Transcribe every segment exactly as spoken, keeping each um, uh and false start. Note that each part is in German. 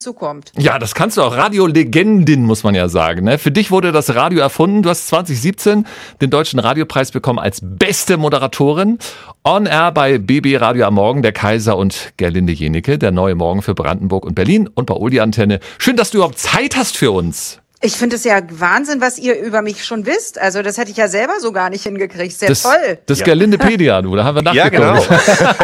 zukommt. Ja, das kannst du auch. Radiolegendin, muss man ja sagen. Ne? Für dich wurde das Radio erfunden. Du hast zwanzig siebzehn den Deutschen Radiopreis bekommen als beste Moderatorin. On Air bei B B Radio am Morgen, der Kaiser und Gerlinde Jenecke, der neue Morgen für Brandenburg und Berlin und bei Uli Antenne. Schön, dass du überhaupt Zeit hast für uns. Ich finde es ja Wahnsinn, was ihr über mich schon wisst. Also das hätte ich ja selber so gar nicht hingekriegt. Sehr das, toll. Das ja. Gerlindepedia, du, da haben wir nachgeguckt. Ja, genau.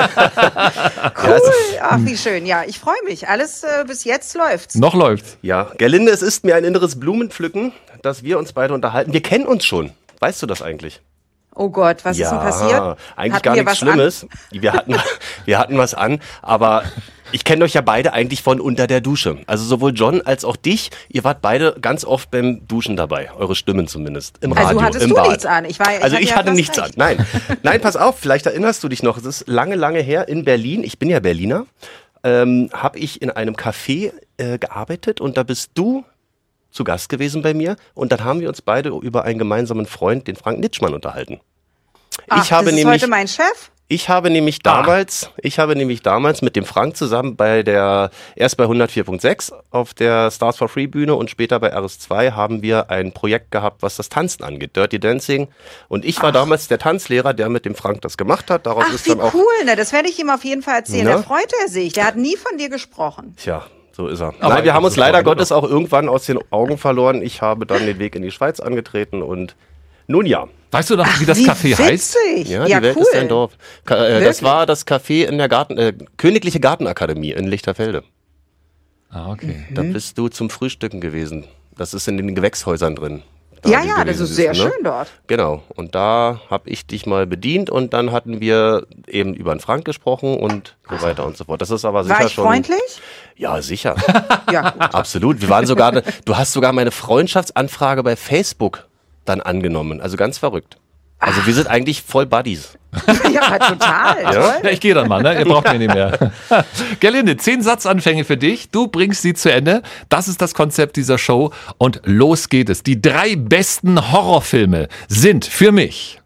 Cool. Ach, wie schön. Ja, ich freue mich. Alles äh, bis jetzt läuft's. Noch läuft's. Ja, Gerlinde, es ist mir ein inneres Blumenpflücken, dass wir uns beide unterhalten. Wir kennen uns schon. Weißt du das eigentlich? Oh Gott, was ja, ist denn passiert? Eigentlich Hatten gar wir nichts was Schlimmes. An? Wir hatten, wir hatten was an, aber ich kenne euch ja beide eigentlich von unter der Dusche. Also sowohl John als auch dich, ihr wart beide ganz oft beim Duschen dabei. Eure Stimmen zumindest. Im Radio, also hattest im du Bad. nichts an? Ich war, ich also hatte ich ja hatte fast nichts recht. an. Nein, nein, pass auf, vielleicht erinnerst du dich noch. Es ist lange, lange her in Berlin. Ich bin ja Berliner. Ähm, habe ich in einem Café äh, gearbeitet und da bist du zu Gast gewesen bei mir. Und dann haben wir uns beide über einen gemeinsamen Freund, den Frank Nitschmann, unterhalten. Ach, ich habe das ist nämlich, heute mein Chef? Ich habe nämlich damals, ich habe nämlich damals mit dem Frank zusammen bei der, erst bei hundertvier Komma sechs auf der Stars for Free Bühne und später bei R S zwei haben wir ein Projekt gehabt, was das Tanzen angeht, Dirty Dancing. Und ich war Ach. damals der Tanzlehrer, der mit dem Frank das gemacht hat. Daraus Ach, ist wie dann auch, cool. Ne? Das werde ich ihm auf jeden Fall erzählen. Ne? Da freut er sich. Der hat nie von dir gesprochen. Tja, so ist er. Aber Nein, wir haben uns das ist leider doch Gottes auch irgendwann aus den Augen verloren. Ich habe dann den Weg in die Schweiz angetreten und nun ja. Weißt du noch, Ach, wie das wie Café heißt? witzig. Ja, Ja, die Welt cool. ist ein Dorf. Ka äh, das Wirklich? war das Café in der Garten, äh, Königliche Gartenakademie in Lichterfelde. Ah, okay. Da bist du zum Frühstücken gewesen. Das ist in den Gewächshäusern drin. Da Ja, du ja, das gewesen ist sehr bist, ne? schön dort. Genau. Und da habe ich dich mal bedient und dann hatten wir eben über den Frank gesprochen und so weiter und so fort. Das ist aber sicher War ich schon. freundlich? Ja, sicher. Ja, gut. Absolut. Wir waren sogar, du hast sogar meine Freundschaftsanfrage bei Facebook dann angenommen. Also ganz verrückt. Also wir sind eigentlich voll Buddies. Ja, total. Ja? Toll. Ja, ich gehe dann mal, ne? Ihr braucht mich nicht mehr. Gerlinde, zehn Satzanfänge für dich. Du bringst sie zu Ende. Das ist das Konzept dieser Show. Und los geht es. Die drei besten Horrorfilme sind für mich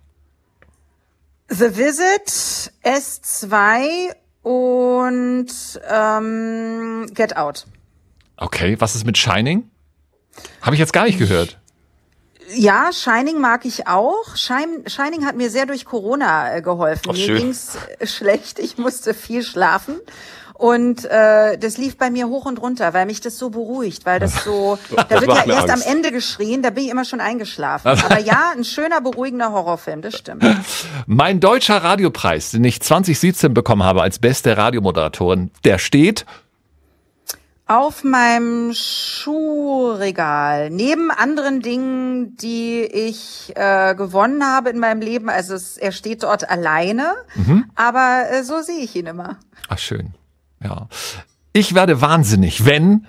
The Visit, S zwei und ähm, Get Out. Okay, was ist mit Shining? Habe ich jetzt gar nicht gehört. Ja, Shining mag ich auch. Shine, Shining hat mir sehr durch Corona äh, geholfen. Ach, mir schön. ging's äh, schlecht, ich musste viel schlafen. Und äh, das lief bei mir hoch und runter, weil mich das so beruhigt, weil das so, da Das wird macht ja mir erst Angst. am Ende geschrien, da bin ich immer schon eingeschlafen. Aber ja, ein schöner, beruhigender Horrorfilm, das stimmt. Mein deutscher Radiopreis, den ich zwanzig siebzehn bekommen habe als beste Radiomoderatorin, der steht Auf meinem Schuhregal, neben anderen Dingen, die ich äh, gewonnen habe in meinem Leben, also es, er steht dort alleine, aber äh, so sehe ich ihn immer. Ach, schön. Ja. Ich werde wahnsinnig, wenn,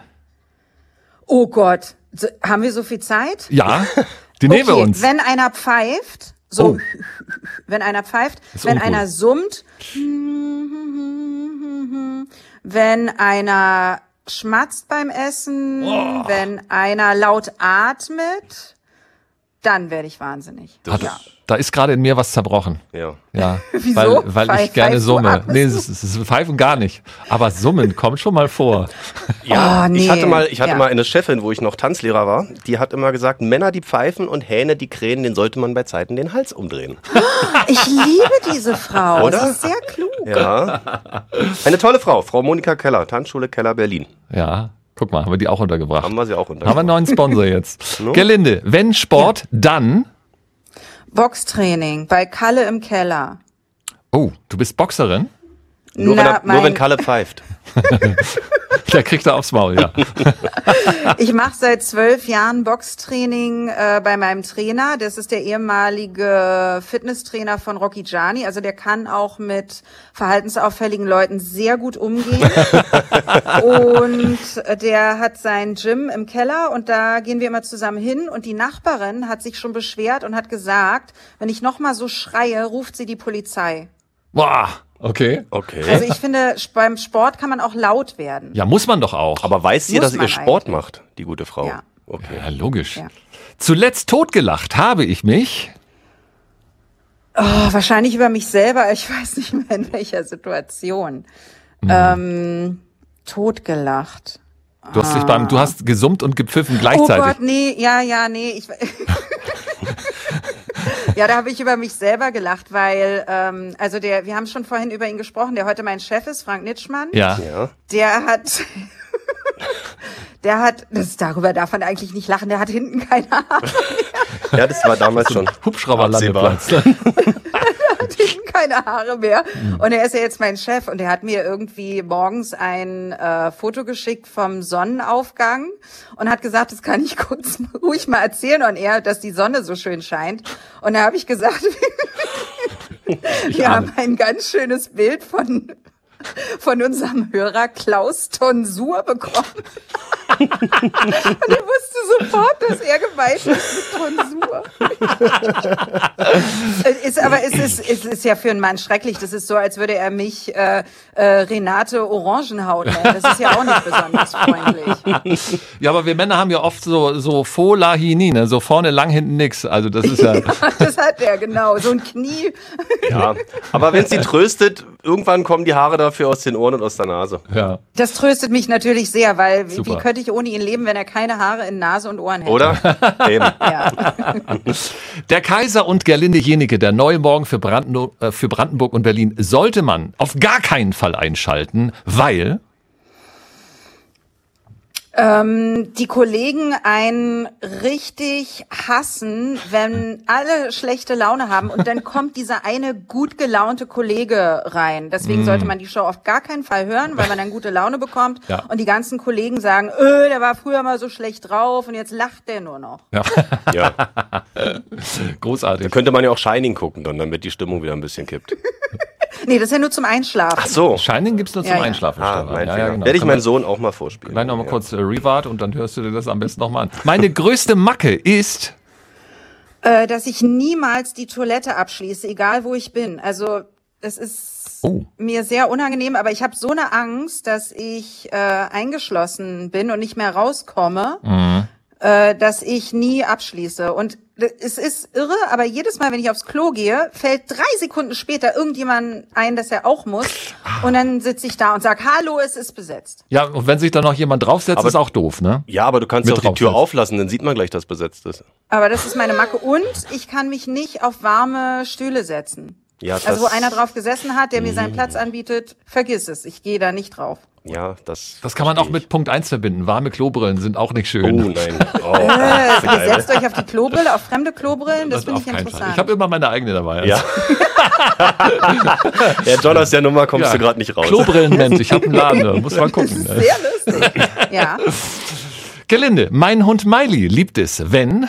Oh Gott, so, haben wir so viel Zeit? ja, die nehmen wir Okay, uns. wenn einer pfeift, so, Oh. wenn einer pfeift, ist wenn uncool. einer summt, wenn einer schmatzt beim Essen, Oh. wenn einer laut atmet, dann werde ich wahnsinnig. Hat, Ja. Da ist gerade in mir was zerbrochen. Ja. Ja, Wieso? weil, weil Pfeif- ich gerne pfeifst du, summe. atmest Nee, du? es ist, es ist Pfeifen gar nicht. Aber Summen kommt schon mal vor. Ja, Oh, nee. ich hatte mal, ich hatte Ja. mal eine Chefin, wo ich noch Tanzlehrer war, die hat immer gesagt, Männer, die pfeifen und Hähne, die krähen, den sollte man bei Zeiten den Hals umdrehen. Ich liebe diese Frau. Oder? Sie ist sehr klug. Ja. Eine tolle Frau, Frau Monika Keller, Tanzschule Keller Berlin. Ja, guck mal, haben wir die auch untergebracht. Haben wir sie auch Haben wir einen untergebracht. neuen Sponsor jetzt. No? Gerlinde, wenn Sport, dann... Boxtraining bei Kalle im Keller. Oh, du bist Boxerin? Nur, wenn Na, er, nur wenn mein- Kalle pfeift. Der kriegt er aufs Maul, ja. Ich mache seit zwölf Jahren Boxtraining äh, bei meinem Trainer. Das ist der ehemalige Fitnesstrainer von Rocky Gianni. Also der kann auch mit verhaltensauffälligen Leuten sehr gut umgehen. Und äh, der hat sein Gym im Keller und da gehen wir immer zusammen hin. Und die Nachbarin hat sich schon beschwert und hat gesagt, wenn ich noch mal so schreie, ruft sie die Polizei. Boah, okay. Okay. Also ich finde, beim Sport kann man auch laut werden. Ja, muss man doch auch. Aber weiß sie, Muss dass ihr man Sport eigentlich. macht, die gute Frau? Ja. Okay. Ja, logisch. Ja. Zuletzt totgelacht habe ich mich... Oh, wahrscheinlich über mich selber. Ich weiß nicht mehr in welcher Situation. Ähm, totgelacht. Du hast dich beim, du hast gesummt und gepfiffen gleichzeitig. Oh Gott, nee, ja, ja, nee. Ich, ja, da habe ich über mich selber gelacht, weil, ähm, also der, wir haben schon vorhin über ihn gesprochen, der heute mein Chef ist, Frank Nitschmann. Ja. Ja. Der hat, der hat, das, darüber darf man eigentlich nicht lachen, der hat hinten keine Haare. Ja, das war damals schon Hubschrauberlandeplatz. hinten keine Haare mehr. Und er ist ja jetzt mein Chef und er hat mir irgendwie morgens ein äh, Foto geschickt vom Sonnenaufgang und hat gesagt, das kann ich kurz ruhig mal erzählen und er, dass die Sonne so schön scheint. Und da habe ich gesagt, wir haben ein ganz schönes Bild von von unserem Hörer Klaus Tonsur bekommen. Und er wusste sofort, dass er gemeint ist mit Tonsur. ist, aber es ist, es ist ja für einen Mann schrecklich. Das ist so, als würde er mich äh, äh, Renate Orangenhaut nennen. Das ist ja auch nicht besonders freundlich. Ja, aber wir Männer haben ja oft so so Folahini, ne? So vorne lang, hinten nix. Also das ist ja... Ja, das hat er, genau. So ein Knie. Ja, aber wenn sie tröstet, irgendwann kommen die Haare dafür aus den Ohren und aus der Nase. Ja. Das tröstet mich natürlich sehr, weil wie, Super. wie könnte ich ohne ihn leben, wenn er keine Haare in Nase und Ohren hätte? Oder? Eben. Ja. Der Kaiser und Gerlinde Jenike, der neue Morgen für Brandenburg, äh, für Brandenburg und Berlin, sollte man auf gar keinen Fall einschalten, weil... Ähm, die Kollegen einen richtig hassen, wenn alle schlechte Laune haben und dann kommt dieser eine gut gelaunte Kollege rein. Deswegen mm. sollte man die Show auf gar keinen Fall hören, weil man dann gute Laune bekommt ja. und die ganzen Kollegen sagen, öh, der war früher mal so schlecht drauf und jetzt lacht der nur noch. Ja. Ja. Großartig. Da könnte man ja auch Shining gucken, dann, damit die Stimmung wieder ein bisschen kippt. Nee, das ist ja nur zum Einschlafen. Ach so. Shining gibt's nur zum Ja, ja. Einschlafen. Ah, Stefan. mein ja, Fehler. ja, genau. Werde ich Kann meinen man Sohn auch mal vorspielen. Gleich nochmal Ja. kurz äh, Rewart und dann hörst du dir das am besten nochmal an. Meine größte Macke ist... Äh, dass ich niemals die Toilette abschließe, egal wo ich bin. Also das ist Oh. mir sehr unangenehm, aber ich habe so eine Angst, dass ich äh, eingeschlossen bin und nicht mehr rauskomme, Mhm. äh, dass ich nie abschließe. Und es ist irre, aber jedes Mal, wenn ich aufs Klo gehe, fällt drei Sekunden später irgendjemand ein, dass er auch muss. Und dann sitze ich da und sage, hallo, es ist besetzt. Ja, und wenn sich da noch jemand draufsetzt, Aber- ist auch doof, ne? Ja, aber du kannst ja Mit auch die Tür draufsetzen. auflassen, dann sieht man gleich, dass besetzt ist. Aber das ist meine Macke. Und ich kann mich nicht auf warme Stühle setzen. Ja, das, Also wo einer drauf gesessen hat, der mir seinen Platz anbietet, vergiss es. Ich gehe da nicht drauf. Ja, das. Das kann man auch verstehe mit Punkt eins verbinden. Warme Klobrillen sind auch nicht ich. schön. Oh nein. Oh, Äh, geil. ihr setzt euch auf die Klobrille, auf fremde Klobrillen, das, finde auf ich keinen Fall. interessant. Ich habe immer meine eigene dabei. Ja. Ja, John, aus der Nummer kommst Ja. du gerade nicht raus. Klobrillenmensch, ich habe einen Laden, da muss man das gucken. ist Ne? sehr lustig. Ja. Gelinde, mein Hund Miley liebt es, wenn...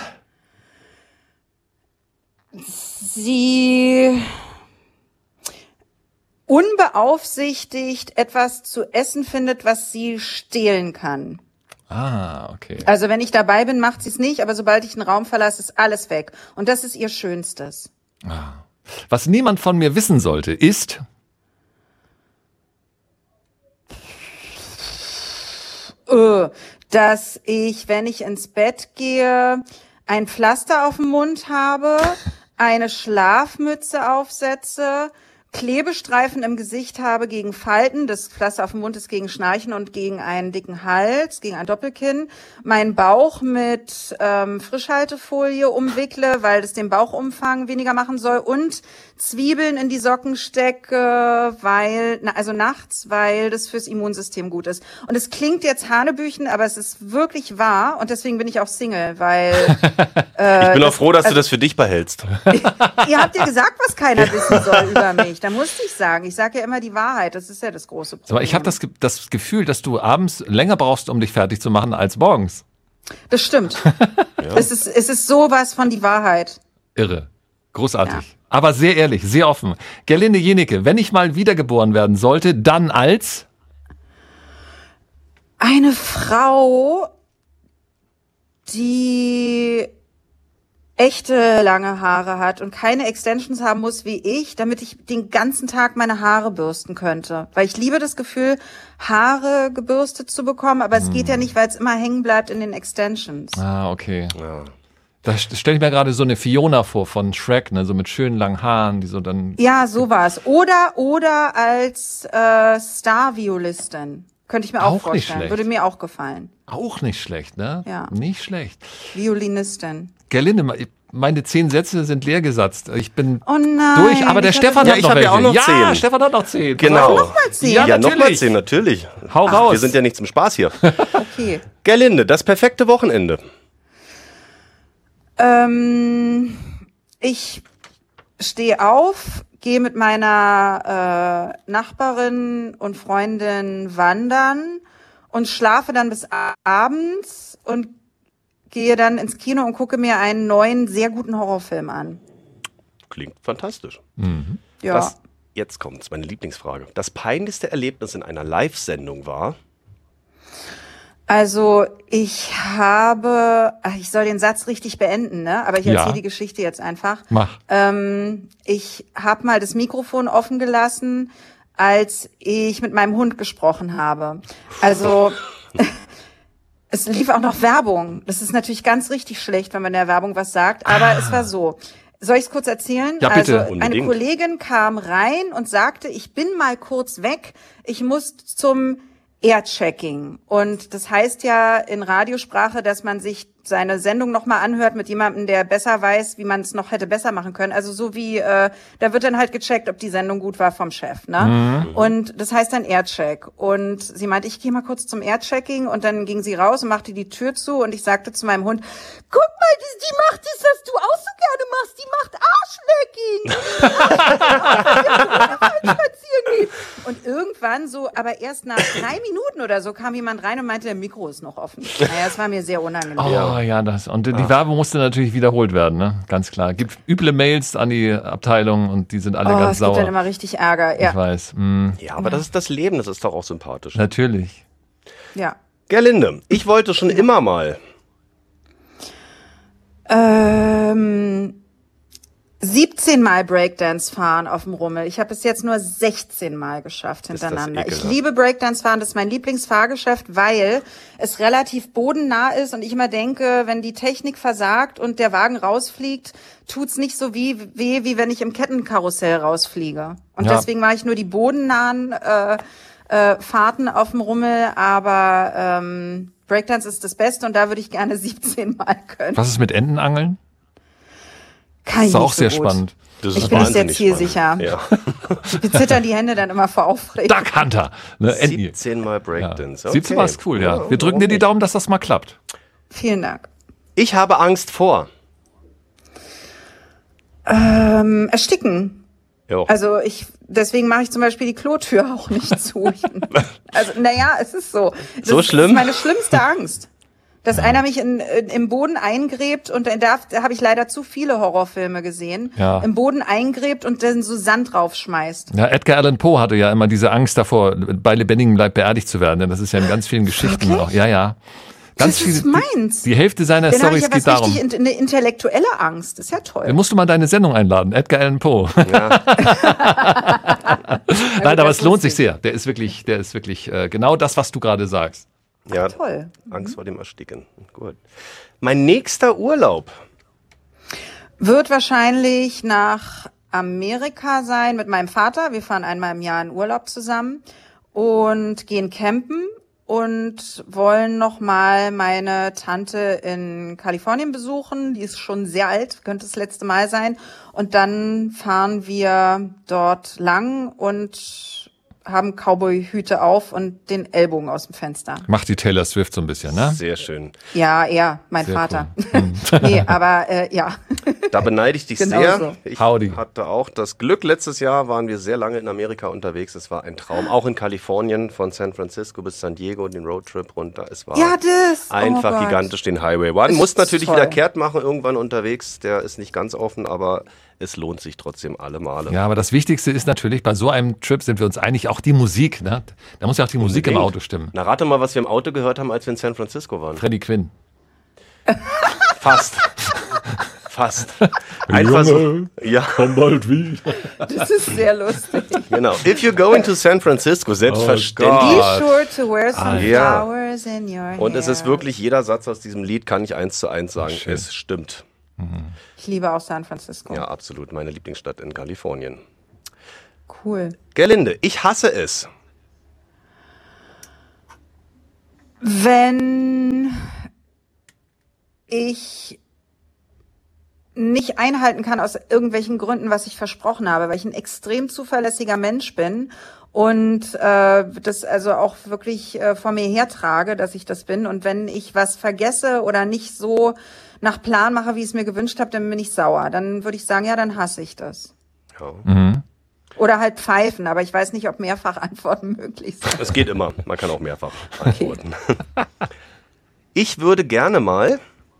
Sie unbeaufsichtigt etwas zu essen findet, was sie stehlen kann. Ah, okay. Also wenn ich dabei bin, macht sie es nicht, aber sobald ich einen Raum verlasse, ist alles weg. Und das ist ihr Schönstes. Was niemand von mir wissen sollte, ist... Äh, dass ich, wenn ich ins Bett gehe, ein Pflaster auf dem Mund habe, eine Schlafmütze aufsetze, Klebestreifen im Gesicht habe gegen Falten, das Pflaster auf dem Mund ist gegen Schnarchen und gegen einen dicken Hals, gegen ein Doppelkinn, meinen Bauch mit ähm, Frischhaltefolie umwickle, weil das den Bauchumfang weniger machen soll und Zwiebeln in die Socken stecke, weil, na, also nachts, weil das fürs Immunsystem gut ist. Und es klingt jetzt Hanebüchen, aber es ist wirklich wahr und deswegen bin ich auch Single, weil äh, Ich bin auch das- froh, dass du also- das für dich behältst. Ihr habt ja gesagt, was keiner wissen soll über mich. Da musste ich sagen. Ich sage ja immer die Wahrheit. Das ist ja das große Problem. Aber ich habe das, Ge- das Gefühl, dass du abends länger brauchst, um dich fertig zu machen, als morgens. Das stimmt. Es ist, es ist sowas von die Wahrheit. Irre. Großartig. Ja. Aber sehr ehrlich, sehr offen. Gerlinde Jenike, wenn ich mal wiedergeboren werden sollte, dann als... Eine Frau, die echte lange Haare hat und keine Extensions haben muss wie ich, damit ich den ganzen Tag meine Haare bürsten könnte. Weil ich liebe das Gefühl, Haare gebürstet zu bekommen, aber es geht ja nicht, weil es immer hängen bleibt in den Extensions. Ah, okay. Ja. Da stelle ich mir gerade so eine Fiona vor von Shrek, ne, so mit schönen langen Haaren, die so dann... Ja, sowas. Oder, oder als äh, Star-Violistin Könnte ich mir auch, Auch nicht vorstellen. schlecht. Würde mir auch gefallen. Auch nicht schlecht, ne? Ja. Nicht schlecht. Violinistin. Gerlinde, meine zehn Sätze sind leer gesatzt. Ich bin Oh nein. durch, aber der ich Stefan hatte- Ja, hat ich noch hab welche. ja auch noch ja, zehn. Stefan hat noch zehn. Genau. Nochmal zehn. Ja, Ja, nochmal natürlich. zehn, natürlich. Hau raus. Wir sind ja nicht zum Spaß hier. Okay. Gerlinde, das perfekte Wochenende. Ähm, ich stehe auf, gehe mit meiner äh, Nachbarin und Freundin wandern und schlafe dann bis a- abends und gehe dann ins Kino und gucke mir einen neuen, sehr guten Horrorfilm an. Klingt fantastisch. Ja. Das, jetzt kommt's, meine Lieblingsfrage. Das peinlichste Erlebnis in einer Live-Sendung war? Also ich habe, ach, ich soll den Satz richtig beenden, ne? Aber ich Ja. erzähle die Geschichte jetzt einfach. Mach. Ähm, ich habe mal das Mikrofon offen gelassen, als ich mit meinem Hund gesprochen habe. Also es lief auch noch Werbung. Das ist natürlich ganz richtig schlecht, wenn man in der Werbung was sagt. Aber Ah. es war so. Soll ich es kurz erzählen? Ja, bitte. Also eine Unbedingt. Kollegin kam rein und sagte, ich bin mal kurz weg. Ich muss zum Airchecking. Und das heißt ja in Radiosprache, dass man sich seine Sendung nochmal anhört mit jemandem, der besser weiß, wie man es noch hätte besser machen können. Also so wie, äh, da wird dann halt gecheckt, ob die Sendung gut war vom Chef, ne? Und das heißt dann Aircheck. Und sie meinte, ich gehe mal kurz zum Airchecking und dann ging sie raus und machte die Tür zu und ich sagte zu meinem Hund, guck mal, die, die macht das, was du auch so gerne machst, die macht Arschlecking. Spazieren gehen. Und irgendwann so, aber erst nach drei Minuten oder so kam jemand rein und meinte, der Mikro ist noch offen. Naja, es war mir sehr unangenehm. Oh ja, das. Und die Werbung musste natürlich wiederholt werden, ne? Ganz klar. Gibt üble Mails an die Abteilung und die sind alle Oh, ganz es gibt dann sauer. immer richtig Ärger. Ich Ja, weiß. Mm, Ja, aber das ist das Leben, das ist doch auch sympathisch. natürlich. ja. Gerlinde, ich wollte schon immer mal. Ähm, siebzehn Mal Breakdance fahren auf dem Rummel. Ich habe bis jetzt nur sechzehn Mal geschafft das hintereinander. Ich ekelhaft. liebe Breakdance fahren, das ist mein Lieblingsfahrgeschäft, weil es relativ bodennah ist und ich immer denke, wenn die Technik versagt und der Wagen rausfliegt, tut's nicht so wie, weh, wie wenn ich im Kettenkarussell rausfliege. Und Ja. deswegen mache ich nur die bodennahen äh, äh, Fahrten auf dem Rummel, aber ähm, Breakdance ist das Beste und da würde ich gerne siebzehn Mal können. Was ist mit Entenangeln? Kann ich Das ist auch nicht so sehr gut. spannend. Das Ich bin nicht sehr wahnsinnig zielsicher. spannend. Ja. Mir zittern die Hände dann immer vor Aufregung. Duck Hunter. Ne? Enten- siebzehn Mal Ja. Breakdance. siebzehn Mal ist cool, ja. Wir drücken warum dir die nicht? Daumen, dass das mal klappt. Vielen Dank. Ich habe Angst vor. Ähm, ersticken. Jo. Also ich, deswegen mache ich zum Beispiel die Klotür auch nicht zu. Ich, also, naja, es ist so. Das So ist, schlimm? Das ist meine schlimmste Angst. Dass einer mich in, in, im Boden eingräbt und dann darf, da habe ich leider zu viele Horrorfilme gesehen, Ja. im Boden eingräbt und dann so Sand draufschmeißt. Ja, Edgar Allan Poe hatte ja immer diese Angst davor, bei lebendigem Leib beerdigt zu werden. Denn das ist ja in ganz vielen Geschichten Wirklich? auch. Ja, ja. Ganz Das ist viele, meins. Die, die Hälfte seiner Dann habe ich Storys ja was geht darum. richtig, in- eine intellektuelle Angst. Das ist ja toll. Dann musst du mal deine Sendung einladen, Edgar Allan Poe. Ja. Nein, aber das es lohnt wusste sich sehr. Der ist wirklich, der ist wirklich äh, genau das, was du gerade sagst. Ja, Toll. Angst vor dem Ersticken. Gut. Mein nächster Urlaub. Wird wahrscheinlich nach Amerika sein mit meinem Vater. Wir fahren einmal im Jahr in Urlaub zusammen und gehen campen und wollen noch mal meine Tante in Kalifornien besuchen. Die ist schon sehr alt, könnte das letzte Mal sein. Und dann fahren wir dort lang und haben Cowboy-Hüte auf und den Ellbogen aus dem Fenster. Macht die Taylor Swift so ein bisschen, ne? Sehr schön. Ja, er, mein Sehr Vater. cool. Nee, aber äh, ja. Da beneide ich dich Genau sehr. so. Ich Howdy. hatte auch das Glück, letztes Jahr waren wir sehr lange in Amerika unterwegs. Es war ein Traum. Auch in Kalifornien, von San Francisco bis San Diego, den Roadtrip runter. Es war Ja, das. einfach oh Gott. gigantisch, den Highway One. Ist Muss natürlich toll. wieder kehrt machen, irgendwann unterwegs. Der ist nicht ganz offen, aber es lohnt sich trotzdem alle Male. Ja, aber das Wichtigste ist natürlich, bei so einem Trip sind wir uns einig, auch die Musik. Ne? Da muss ja auch die Musik im Unbedingt. Auto stimmen. Na, rate mal, was wir im Auto gehört haben, als wir in San Francisco waren. Freddie Quinn. Fast. Fast. Einfach so. Ja, Komm bald wieder. Das ist sehr lustig. genau. If you're going to San Francisco, selbstverständlich. Oh Be Gott. sure to wear some Ah, ja. flowers in your hair. Und es ist wirklich, jeder Satz aus diesem Lied kann ich eins zu eins sagen. Schön. Es stimmt. Ich liebe auch San Francisco. Ja, absolut. Meine Lieblingsstadt in Kalifornien. Cool. Gerlinde, ich hasse es. Wenn ich nicht einhalten kann aus irgendwelchen Gründen, was ich versprochen habe, weil ich ein extrem zuverlässiger Mensch bin und äh, das also auch wirklich äh, vor mir hertrage, dass ich das bin. Und wenn ich was vergesse oder nicht so nach Plan mache, wie ich es mir gewünscht habe, dann bin ich sauer. Dann würde ich sagen, ja, dann hasse ich das. Ja. Mhm. Oder halt pfeifen, aber ich weiß nicht, ob mehrfach Antworten möglich sind. Es geht immer. Man kann auch mehrfach antworten. Ich würde gerne mal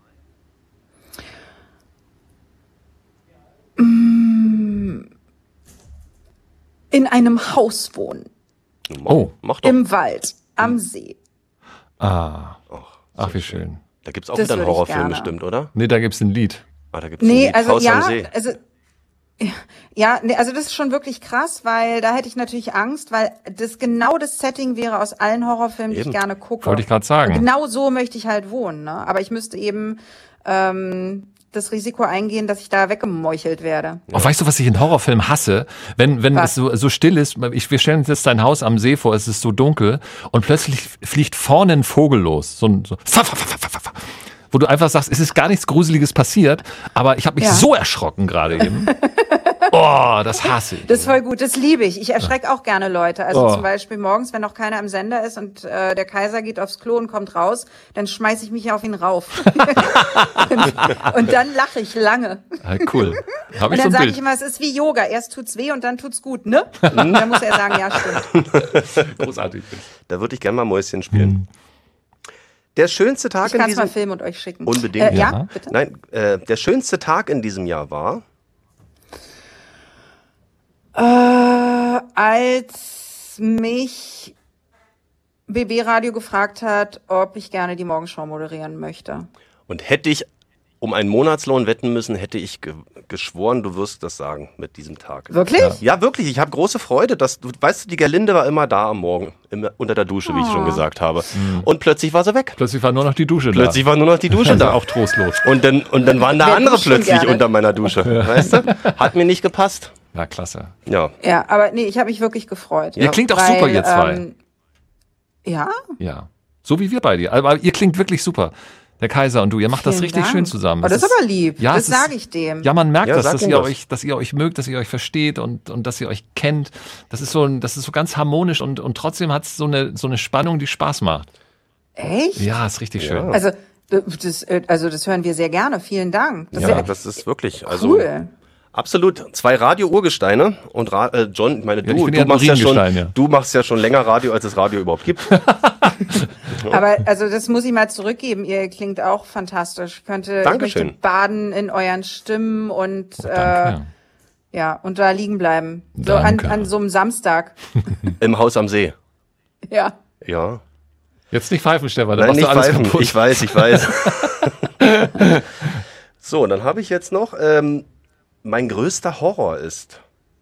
in einem Haus wohnen. Oh. Mach doch. Im Wald, am See. Ah. Ach, Ach, wie schön. Da gibt's auch Das wieder einen würde ich Horrorfilm gerne. bestimmt, oder? Nee, da gibt's ein Lied. Ah, da gibt's Nee, ein also Haus ja, am See. also ja, nee, also das ist schon wirklich krass, weil da hätte ich natürlich Angst, weil das genau das Setting wäre aus allen Horrorfilmen, die Eben. ich gerne gucke. Wollte ich gerade sagen. Und genau so möchte ich halt wohnen, ne? Aber ich müsste eben ähm, das Risiko eingehen, dass ich da weggemeuchelt werde. Oh, weißt du, was ich in Horrorfilmen hasse? Wenn, wenn Was? es so, so still ist, ich, wir stellen uns jetzt dein Haus am See vor, es ist so dunkel und plötzlich fliegt vorne ein Vogel los. So, ein- so, wo du einfach sagst, es ist gar nichts Gruseliges passiert, aber ich habe mich Ja. so erschrocken gerade eben. Oh, das hasse ich. Das ist voll gut, das liebe ich. Ich erschrecke auch gerne Leute. Also Oh. zum Beispiel morgens, wenn noch keiner am Sender ist und äh, der Kaiser geht aufs Klo und kommt raus, dann schmeiße ich mich auf ihn rauf. und, und dann lache ich lange. Ah, cool. Habe Und ich so dann ein sage Bild. ich immer, es ist wie Yoga. Erst tut's weh und dann tut's gut, ne? Und dann muss er sagen, ja, stimmt. Großartig. Da würde ich gerne mal Mäuschen spielen. Der schönste Tag Ich in kann es mal diesem filmen und euch schicken. Unbedingt. Äh, ja, Ja. bitte. Nein, äh, der schönste Tag in diesem Jahr war Äh, als mich B B Radio gefragt hat, ob ich gerne die Morgenshow moderieren möchte. und hätte ich um einen Monatslohn wetten müssen, hätte ich ge geschworen, du wirst das sagen mit diesem Tag. Wirklich? Ja, wirklich. Ich habe große Freude, dass du weißt, die Gerlinde war immer da am Morgen immer unter der Dusche, wie ich Oh. schon gesagt habe. Und plötzlich war sie weg. Plötzlich war nur noch die Dusche Plötzlich da. war nur noch die Dusche da. Auch trostlos. Und dann und dann waren da Wer andere duscht schon plötzlich gerne? unter meiner Dusche. Weißt du? Hat mir nicht gepasst. Ja, klasse. Ja. Ja, aber nee, ich habe mich wirklich gefreut. Ihr klingt auch Weil, super, ihr zwei. Ähm, ja, Ja. So wie wir beide. Aber ihr klingt wirklich super. Der Kaiser und du, ihr macht das Vielen richtig Dank. schön zusammen. Oh, Es das ist aber lieb. Ja, Das es ist- sage ich dem. Ja, man merkt Ja, das, sag dass ihm ihr das. euch, dass ihr euch mögt, dass ihr euch versteht und, und dass ihr euch kennt. Das ist so, ein, das ist so ganz harmonisch und, und trotzdem hat es so eine, so eine Spannung, die Spaß macht. Echt? Ja, ist richtig schön. Also das, äh, also das hören wir sehr gerne. Vielen Dank. Das Ja, ist ja das ist wirklich also cool. absolut zwei Radio-Urgesteine und Ra äh, John, ich meine, Ja, ich du, bin du, ja ein machst ja schon, Mariengestein, ja. du machst ja schon länger Radio, als es Radio überhaupt gibt. Aber also das muss ich mal zurückgeben. Ihr klingt auch fantastisch. Ich könnte, ich Dankeschön. möchte baden in euren Stimmen und Oh, äh, danke. ja und da liegen bleiben. So an, Danke. an so einem Samstag. Im Haus am See. Ja. Ja. Jetzt nicht pfeifen, Stefan, da Nein, machst nicht du alles pfeifen. kaputt. Ich weiß, ich weiß. So, dann habe ich jetzt noch, ähm, mein größter Horror ist.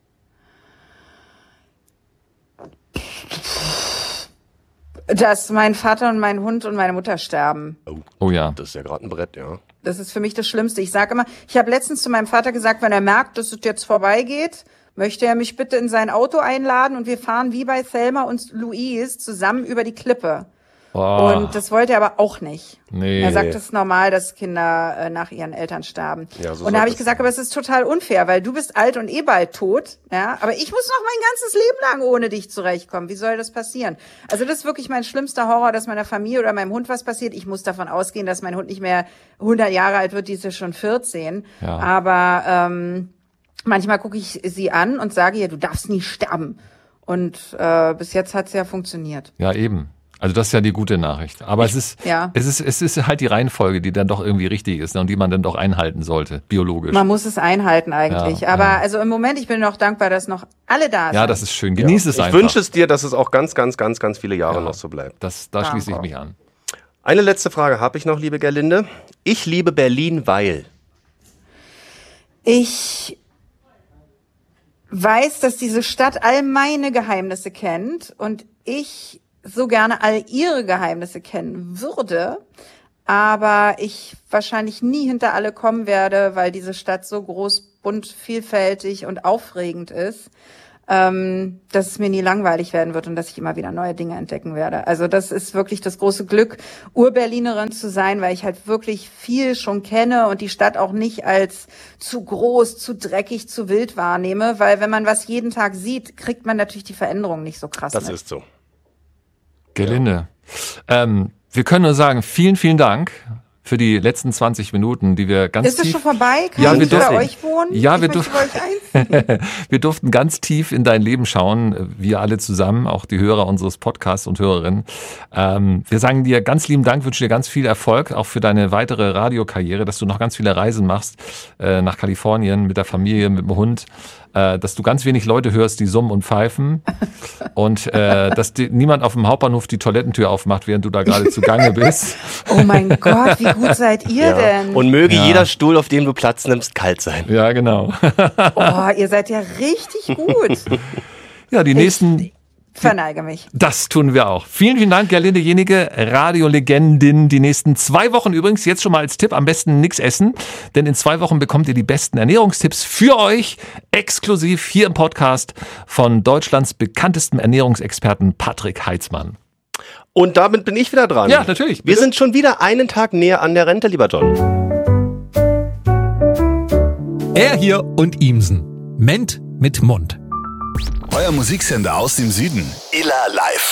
Dass mein Vater und mein Hund und meine Mutter sterben. Oh ja. Das ist ja gerade ein Brett, ja. Das ist für mich das Schlimmste. Ich sage immer, ich habe letztens zu meinem Vater gesagt, wenn er merkt, dass es jetzt vorbeigeht, möchte er mich bitte in sein Auto einladen und wir fahren wie bei Thelma und Louise zusammen über die Klippe. Oh, Und das wollte er aber auch nicht. nee. Er sagt, es ist normal, dass Kinder äh, nach ihren Eltern sterben. Ja, so und da habe sollte ich gesagt, aber es ist total unfair, weil du bist alt und eh bald tot, ja, aber ich muss noch mein ganzes Leben lang ohne dich zurechtkommen. Wie soll das passieren? Also das ist wirklich mein schlimmster Horror, dass meiner Familie oder meinem Hund was passiert. Ich muss davon ausgehen, dass mein Hund nicht mehr hundert Jahre alt wird, die ist ja schon vierzehn. Ja. Aber ähm, manchmal gucke ich sie an und sage ihr, du darfst nie sterben. Und äh, bis jetzt hat's ja funktioniert. Ja, eben. Also das ist ja die gute Nachricht. Aber es ist, Ja. es ist, es ist halt die Reihenfolge, die dann doch irgendwie richtig ist, ne, und die man dann doch einhalten sollte, biologisch. Man muss es einhalten eigentlich. Ja, aber ja. also im Moment, ich bin noch dankbar, dass noch alle da sind. Ja, das ist schön. Genieß es Ich einfach. wünsche es dir, dass es auch ganz, ganz, ganz, ganz viele Jahre Ja. noch so bleibt. Das, da schließe ich Danke. mich an. Eine letzte Frage habe ich noch, liebe Gerlinde. Ich liebe Berlin, weil. Ich weiß, dass diese Stadt all meine Geheimnisse kennt und ich so gerne all ihre Geheimnisse kennen würde, aber ich wahrscheinlich nie hinter alle kommen werde, weil diese Stadt so groß, bunt, vielfältig und aufregend ist. ähm, dass es mir nie langweilig werden wird und dass ich immer wieder neue Dinge entdecken werde. Also das ist wirklich das große Glück, Ur-Berlinerin zu sein, weil ich halt wirklich viel schon kenne und die Stadt auch nicht als zu groß, zu dreckig, zu wild wahrnehme, weil wenn man was jeden Tag sieht, kriegt man natürlich die Veränderung nicht so krass Das mit. ist so. Gelinde. Ja. Ähm, wir können nur sagen, vielen, vielen Dank für die letzten zwanzig Minuten, die wir ganz Ist tief... es schon vorbei? Kann Ja, ich wir bei durften, euch wohnen? Ja, ich wir, möchte durf bei euch einziehen. wir durften ganz tief in dein Leben schauen, wir alle zusammen, auch die Hörer unseres Podcasts und Hörerinnen. Ähm, wir sagen dir ganz lieben Dank, wünschen dir ganz viel Erfolg, auch für deine weitere Radiokarriere, dass du noch ganz viele Reisen machst äh, nach Kalifornien mit der Familie, mit dem Hund, äh, dass du ganz wenig Leute hörst, die summen und pfeifen und äh, dass die, niemand auf dem Hauptbahnhof die Toilettentür aufmacht, während du da gerade zugange bist. Oh mein Gott, wie gut seid ihr Ja. denn? Und möge Ja. jeder Stuhl, auf dem du Platz nimmst, kalt sein. Ja, genau. Oh, ihr seid ja richtig gut. Ja, die nächsten... Verneige mich. Das tun wir auch. Vielen, vielen Dank, Gerlinde Jenige, Radiolegendin. Die nächsten zwei Wochen übrigens, jetzt schon mal als Tipp, am besten nichts essen, denn in zwei Wochen bekommt ihr die besten Ernährungstipps für euch, exklusiv hier im Podcast von Deutschlands bekanntestem Ernährungsexperten Patrick Heitzmann. Und damit bin ich wieder dran. Ja, natürlich. Wir Bitte. sind schon wieder einen Tag näher an der Rente, lieber John. Er hier und Imsen. Ment mit Mund. Euer Musiksender aus dem Süden. Illa Live.